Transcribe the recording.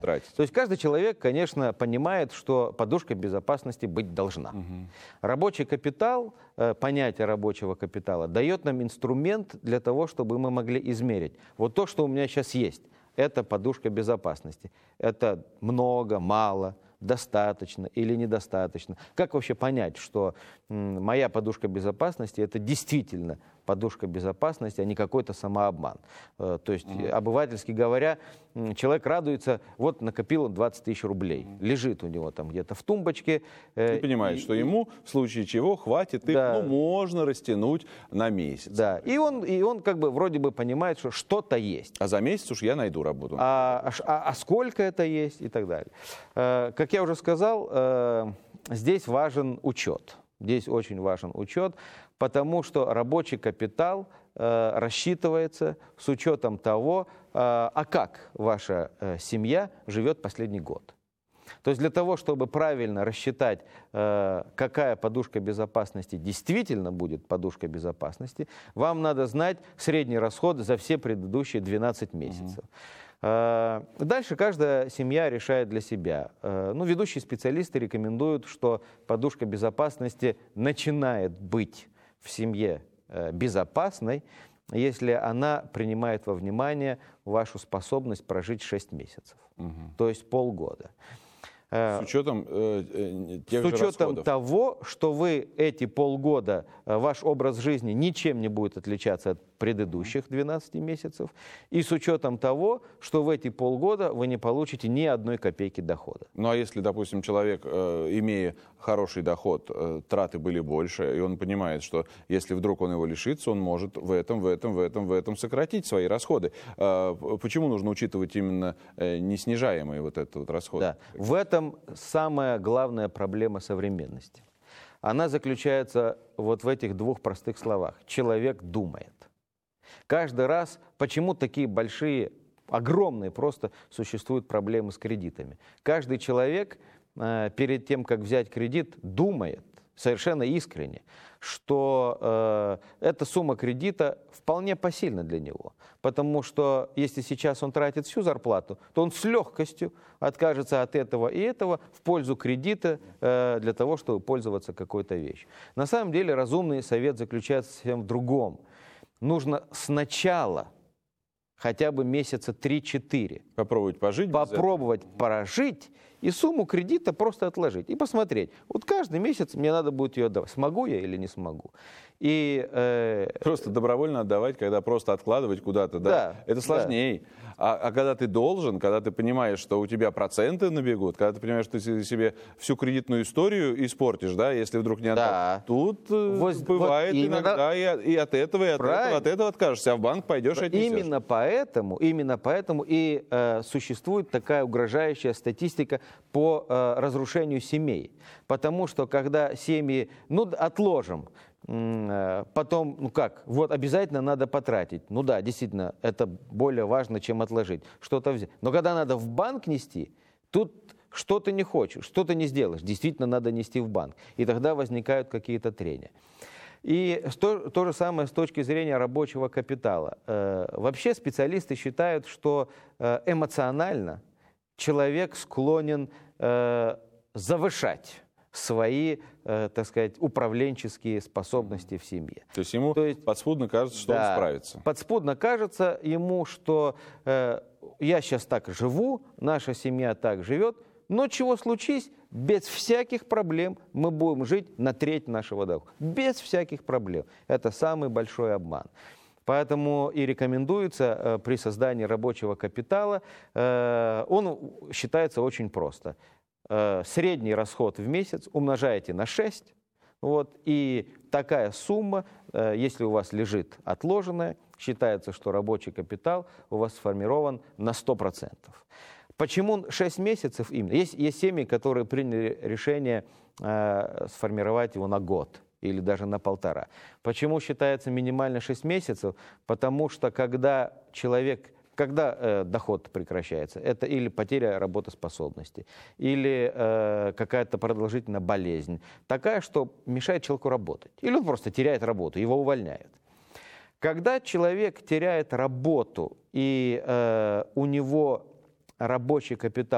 тратить. То есть каждый человек, конечно, понимает, что подушка безопасности быть должна. Рабочий капитал, понятие рабочего капитала, дает нам инструмент для того, чтобы мы могли измерить. Вот то, что у меня сейчас есть, это подушка безопасности. Это много, мало, достаточно или недостаточно. Как вообще понять, что моя подушка безопасности – это действительно подушка безопасности, а не какой-то самообман? То есть, обывательски говоря, человек радуется, вот накопил он 20 тысяч рублей, лежит у него там где-то в тумбочке. И понимает, что ему в случае чего хватит, их, Да. ну, можно растянуть на месяц. Да, и он как бы вроде бы понимает, что что-то есть. А за месяц уж я найду работу. А сколько это есть и так далее. Как я уже сказал, здесь важен учет. Здесь очень важен учет, потому что рабочий капитал рассчитывается с учетом того, как ваша семья живет последний год. То есть для того, чтобы правильно рассчитать, какая подушка безопасности действительно будет подушкой безопасности, вам надо знать средний расход за все предыдущие 12 месяцев. Дальше каждая семья решает для себя. Ну, ведущие специалисты рекомендуют, что подушка безопасности начинает быть в семье безопасной, если она принимает во внимание вашу способность прожить 6 месяцев, то есть полгода. С учетом тех же расходов. Того, что вы эти полгода, ваш образ жизни ничем не будет отличаться от предыдущих 12 месяцев, и с учетом того, что в эти полгода вы не получите ни одной копейки дохода. Ну а если, допустим, человек, имея хороший доход, траты были больше, и он понимает, что если вдруг он его лишится, он может в этом сократить свои расходы. Почему нужно учитывать именно неснижаемые вот этот вот расходы? Да. В этом самая главная проблема современности. Она заключается вот в этих двух простых словах. Человек думает. Каждый раз, почему такие большие, огромные просто существуют проблемы с кредитами. Каждый человек перед тем, как взять кредит, думает совершенно искренне, что эта сумма кредита вполне посильна для него. Потому что если сейчас он тратит всю зарплату, то он с легкостью откажется от этого и этого в пользу кредита для того, чтобы пользоваться какой-то вещью. На самом деле разумный совет заключается совсем в другом. Нужно сначала хотя бы месяца 3-4 попробовать пожить без этого. Попробовать прожить и сумму кредита просто отложить. И посмотреть, вот каждый месяц мне надо будет ее отдавать. Смогу я или не смогу. И, просто добровольно отдавать, когда просто откладывать куда-то, да? Это сложнее. Да. А когда ты должен, когда ты понимаешь, что у тебя проценты набегут, когда ты понимаешь, что ты себе всю кредитную историю испортишь, да, если вдруг не отдал. Да. Тут бывает иногда и от этого, и от этого откажешься, а в банк пойдешь и отнесешь. Именно поэтому и существует такая угрожающая статистика по разрушению семей. Потому что когда семьи, ну, отложим, потом, ну как, вот обязательно надо потратить. Ну да, действительно, это более важно, чем отложить. Что-то взять. Но когда надо в банк нести, тут что ты не хочешь, что ты не сделаешь. Действительно надо нести в банк. И тогда возникают какие-то трения. И то же самое с точки зрения рабочего капитала. Вообще специалисты считают, что эмоционально человек склонен завышать свои, так сказать, управленческие способности в семье. То есть ему подспудно кажется, что он справится. Подспудно кажется ему, что я сейчас так живу, наша семья так живет, но чего случись, без всяких проблем мы будем жить на треть нашего дохода. Без всяких проблем. Это самый большой обман. Поэтому и рекомендуется при создании рабочего капитала, он считается очень просто. Средний расход в месяц умножаете на 6, вот, и такая сумма, если у вас лежит отложенная, считается, что рабочий капитал у вас сформирован на 100%. Почему 6 месяцев именно? Есть семьи, которые приняли решение сформировать его на год или даже на 1,5. Почему считается минимально 6 месяцев? Потому что когда доход прекращается, это или потеря работоспособности, или какая-то продолжительная болезнь, такая, что мешает человеку работать. Или он просто теряет работу, его увольняют. Когда человек теряет работу, и у него рабочий капитал